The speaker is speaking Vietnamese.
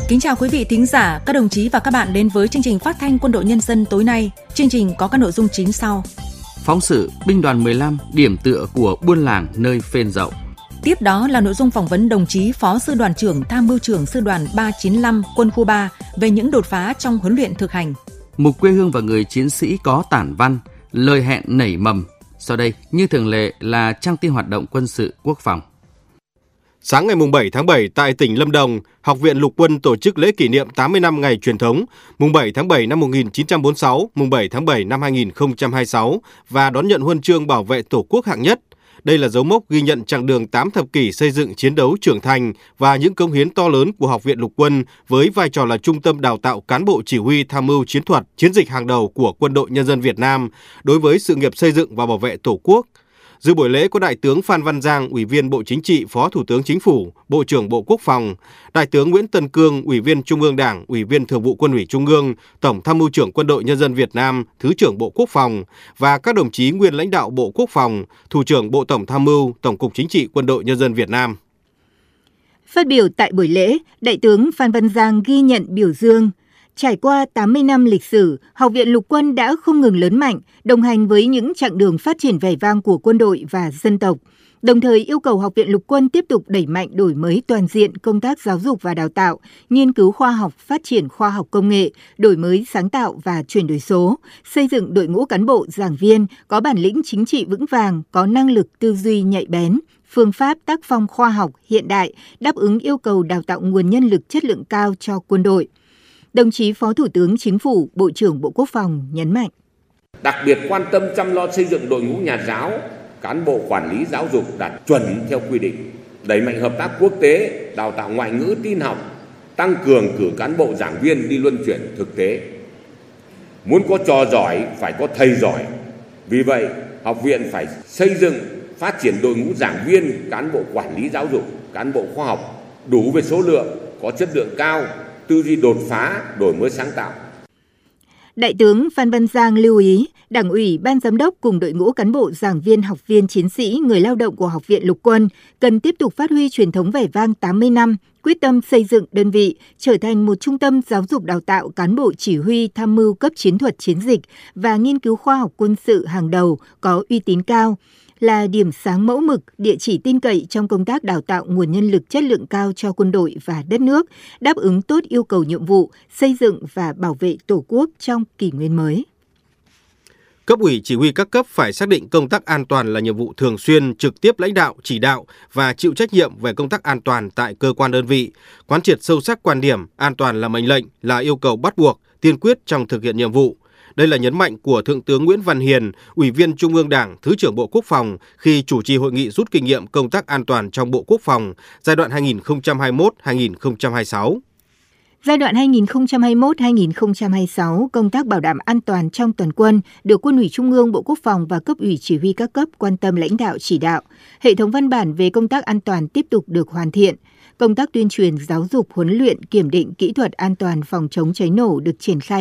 Kính chào quý vị thính giả, các đồng chí và các bạn đến với chương trình phát thanh Quân đội Nhân dân tối nay. Chương trình có các nội dung chính sau. Phóng sự Binh đoàn 15 điểm tựa của buôn làng nơi phên dậu. Tiếp đó là nội dung phỏng vấn đồng chí Phó Sư đoàn trưởng Tham mưu trưởng Sư đoàn 395 Quân khu 3 về những đột phá trong huấn luyện thực hành. Mục quê hương và người chiến sĩ có tản văn, lời hẹn nảy mầm. Sau đây, như thường lệ là trang tin hoạt động quân sự quốc phòng. Sáng ngày 7 tháng 7 tại tỉnh Lâm Đồng, Học viện Lục quân tổ chức lễ kỷ niệm 80 năm ngày truyền thống, mùng 7 tháng 7 năm 1946, mùng 7 tháng 7 năm 2026 và đón nhận huân chương bảo vệ Tổ quốc hạng nhất. Đây là dấu mốc ghi nhận chặng đường 8 thập kỷ xây dựng chiến đấu trưởng thành và những cống hiến to lớn của Học viện Lục quân với vai trò là trung tâm đào tạo cán bộ chỉ huy tham mưu chiến thuật, chiến dịch hàng đầu của Quân đội Nhân dân Việt Nam đối với sự nghiệp xây dựng và bảo vệ Tổ quốc. Dự buổi lễ có Đại tướng Phan Văn Giang, Ủy viên Bộ Chính trị, Phó Thủ tướng Chính phủ, Bộ trưởng Bộ Quốc phòng, Đại tướng Nguyễn Tân Cương, Ủy viên Trung ương Đảng, Ủy viên Thường vụ Quân ủy Trung ương, Tổng Tham mưu trưởng Quân đội Nhân dân Việt Nam, Thứ trưởng Bộ Quốc phòng và các đồng chí nguyên lãnh đạo Bộ Quốc phòng, Thủ trưởng Bộ Tổng Tham mưu, Tổng cục Chính trị Quân đội Nhân dân Việt Nam. Phát biểu tại buổi lễ, Đại tướng Phan Văn Giang ghi nhận biểu dương. Trải qua 80 năm lịch sử, Học viện Lục quân đã không ngừng lớn mạnh, đồng hành với những chặng đường phát triển vẻ vang của quân đội và dân tộc. Đồng thời yêu cầu Học viện Lục quân tiếp tục đẩy mạnh đổi mới toàn diện công tác giáo dục và đào tạo, nghiên cứu khoa học, phát triển khoa học công nghệ, đổi mới sáng tạo và chuyển đổi số, xây dựng đội ngũ cán bộ giảng viên có bản lĩnh chính trị vững vàng, có năng lực tư duy nhạy bén, phương pháp tác phong khoa học hiện đại, đáp ứng yêu cầu đào tạo nguồn nhân lực chất lượng cao cho quân đội. Đồng chí Phó Thủ tướng Chính phủ, Bộ trưởng Bộ Quốc phòng nhấn mạnh. Đặc biệt quan tâm chăm lo xây dựng đội ngũ nhà giáo, cán bộ quản lý giáo dục đạt chuẩn theo quy định, đẩy mạnh hợp tác quốc tế, đào tạo ngoại ngữ tin học, tăng cường cử cán bộ giảng viên đi luân chuyển thực tế. Muốn có trò giỏi phải có thầy giỏi. Vì vậy, học viện phải xây dựng, phát triển đội ngũ giảng viên, cán bộ quản lý giáo dục, cán bộ khoa học đủ về số lượng, có chất lượng cao, tư duy đột phá, đổi mới sáng tạo. Đại tướng Phan Văn Giang lưu ý, Đảng ủy, Ban giám đốc cùng đội ngũ cán bộ, giảng viên, học viên, chiến sĩ, người lao động của Học viện Lục quân cần tiếp tục phát huy truyền thống vẻ vang 80 năm, quyết tâm xây dựng đơn vị trở thành một trung tâm giáo dục đào tạo cán bộ chỉ huy tham mưu cấp chiến thuật chiến dịch và nghiên cứu khoa học quân sự hàng đầu có uy tín cao, là điểm sáng mẫu mực, địa chỉ tin cậy trong công tác đào tạo nguồn nhân lực chất lượng cao cho quân đội và đất nước, đáp ứng tốt yêu cầu nhiệm vụ, xây dựng và bảo vệ Tổ quốc trong kỷ nguyên mới. Cấp ủy chỉ huy các cấp phải xác định công tác an toàn là nhiệm vụ thường xuyên, trực tiếp lãnh đạo, chỉ đạo và chịu trách nhiệm về công tác an toàn tại cơ quan đơn vị, quán triệt sâu sắc quan điểm an toàn là mệnh lệnh, là yêu cầu bắt buộc, tiên quyết trong thực hiện nhiệm vụ. Đây là nhấn mạnh của Thượng tướng Nguyễn Văn Hiền, Ủy viên Trung ương Đảng, Thứ trưởng Bộ Quốc phòng khi chủ trì hội nghị rút kinh nghiệm công tác an toàn trong Bộ Quốc phòng giai đoạn 2021-2026. Giai đoạn 2021-2026, công tác bảo đảm an toàn trong toàn quân được Quân ủy Trung ương, Bộ Quốc phòng và cấp ủy chỉ huy các cấp quan tâm lãnh đạo chỉ đạo. Hệ thống văn bản về công tác an toàn tiếp tục được hoàn thiện. Công tác tuyên truyền, giáo dục, huấn luyện, kiểm định kỹ thuật an toàn phòng chống cháy nổ được triển khai